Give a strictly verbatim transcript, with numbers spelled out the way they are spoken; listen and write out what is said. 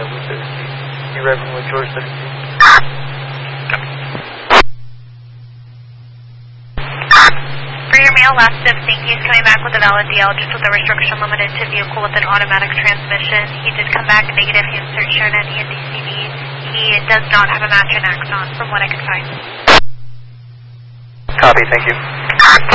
with thirty-three. You're arriving with George seventeen. For your mail, last fifteen, he's coming back with a valid D L, just with a restriction limited to vehicle with an automatic transmission. He did come back negative. He hasn't shown any in D C V. He does not have a match in Axon, from what I can find. Copy, thank you.